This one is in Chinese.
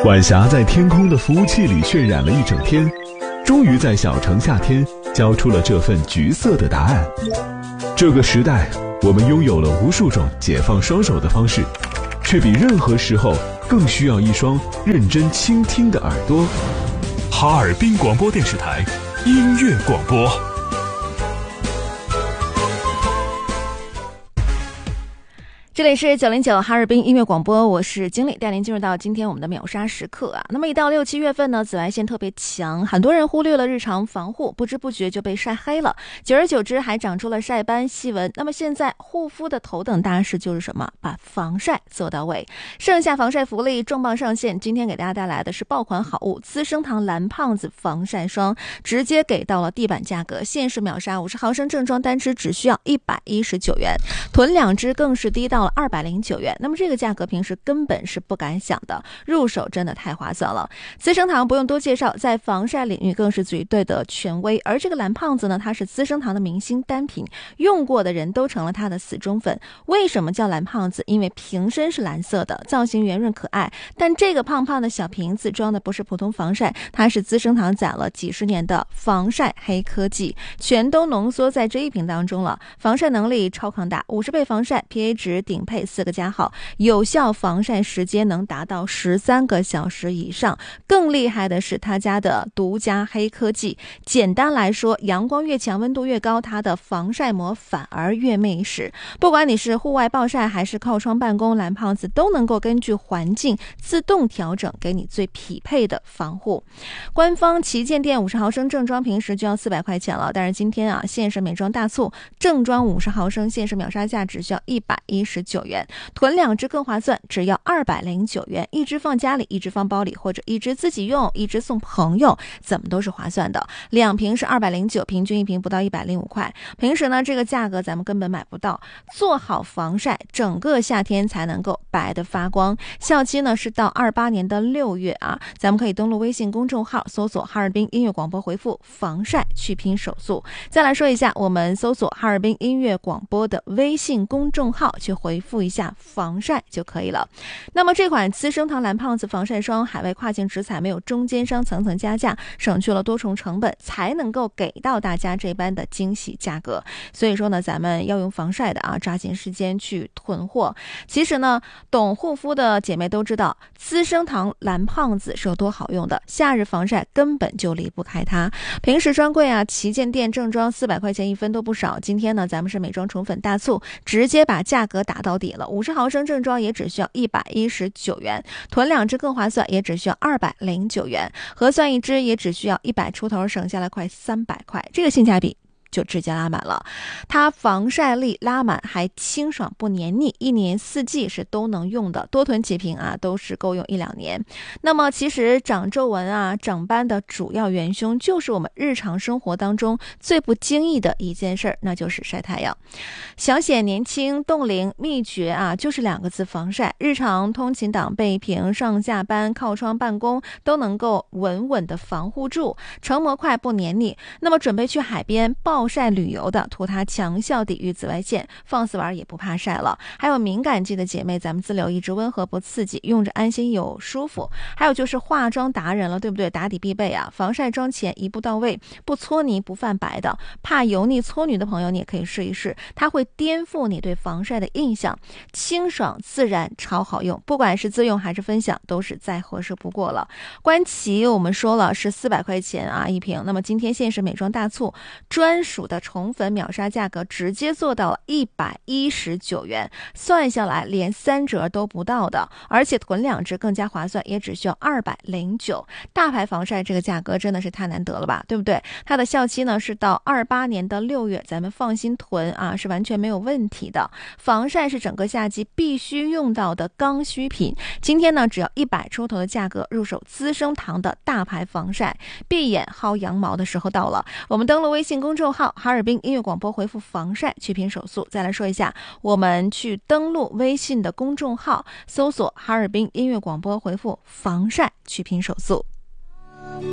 晚霞在天空的服务器里渲染了一整天，终于在小城夏天交出了这份橘色的答案。这个时代，我们拥有了无数种解放双手的方式，却比任何时候更需要一双认真倾听的耳朵。 哈尔滨广播电视台音乐广播。 这里是909哈尔滨音乐广播，我是经理，带您进入到今天我们的秒杀时刻啊。那么一到6、7月份呢，紫外线特别强，很多人忽略了日常防护，不知不觉就被晒黑了，久而久之还长出了晒斑、细纹。那么现在护肤的头等大事就是什么？把防晒做到位。盛夏防晒福利重磅上线，今天给大家带来的是爆款好物——资生堂蓝胖子防晒霜，直接给到了地板价格，限时秒杀50毫升正装单支只需要119元，囤2支更是低到了209元，那么这个价格平时根本是不敢想的，入手真的太划算了。资生堂不用多介绍，在防晒领域更是绝对的权威，而这个蓝胖子呢，它是资生堂的明星单品，用过的人都成了它的死忠粉。为什么叫蓝胖子？因为瓶身是蓝色的，造型圆润可爱，但这个胖胖的小瓶子装的不是普通防晒，它是资生堂攒了几十年的防晒黑科技，全都浓缩在这一瓶当中了。防晒能力超抗大，50倍防晒 PA 值顶配4个加号，有效防晒时间能达到13个小时以上。更厉害的是他家的独家黑科技，简单来说，阳光越强温度越高，它的防晒膜反而越密实。不管你是户外暴晒还是靠窗办公，蓝胖子都能够根据环境自动调整，给你最匹配的防护。官方旗舰店50毫升正装平时就要400块钱了，但是今天啊，限时美妆大促，正装50毫升限时秒杀价只需要119元，囤2支更划算，只要209元，一支放家里，一支放包里，或者一支自己用，一支送朋友，怎么都是划算的。2瓶是209，平均一瓶不到105块。平时呢，这个价格咱们根本买不到。做好防晒，整个夏天才能够白得发光。效期呢是到28年的6月啊，咱们可以登录微信公众号，搜索哈尔滨音乐广播，回复防晒去拼手速。再来说一下，我们搜索哈尔滨音乐广播的微信公众号，去回复一下防晒就可以了。那么这款资生堂蓝胖子防晒霜海外跨境直采，没有中间商层层加价，省去了多重成本，才能够给到大家这般的惊喜价格。所以说呢，咱们要用防晒的啊，抓紧时间去囤货。其实呢，懂护肤的姐妹都知道，资生堂蓝胖子是有多好用的，夏日防晒根本就离不开它。平时专柜啊，旗舰店正装400块钱一分都不少，今天呢，咱们是美妆宠粉大促，直接把价格打到底了，50毫升正装也只需要119元，囤2支更划算，也只需要209元，核算一支也只需要100出头，省下来快300块，这个性价比就直接拉满了。它防晒力拉满，还清爽不黏腻，一年四季是都能用的，多囤几瓶啊，都是够用1-2年。那么其实长皱纹啊、长斑的主要元凶就是我们日常生活当中最不经意的一件事，那就是晒太阳。想显年轻冻龄，秘诀啊就是2个字：防晒。日常通勤党备品、上下班、靠窗办公都能够稳稳的防护住，成膜快不黏腻。那么准备去海边暴晒旅游的，图它强效抵御紫外线，放肆玩也不怕晒了。还有敏感肌的姐妹，咱们自留一支温和不刺激，用着安心有舒服。还有就是化妆达人了，对不对？打底必备啊，防晒妆前一步到位，不搓泥不泛白的。怕油腻搓女的朋友，你也可以试一试，它会颠覆你对防晒的印象，清爽自然，超好用。不管是自用还是分享，都是再合适不过了。官旗我们说了是400块钱啊一瓶，那么今天限时美妆大促，专属的宠粉秒杀价格直接做到了119元，算下来连3折都不到的，而且囤2支更加划算，也只需要209。大牌防晒这个价格真的是太难得了吧，对不对？它的效期呢是到28年的6月，咱们放心囤啊，是完全没有问题的。防晒是整个夏季必须用到的刚需品，今天呢只要100出头的价格入手资生堂的大牌防晒，闭眼薅羊毛的时候到了。我们登录微信公众号哈尔滨音乐广播，回复防晒去拼手速。再来说一下，我们去登录微信的公众号，搜索哈尔滨音乐广播，回复防晒去拼手速。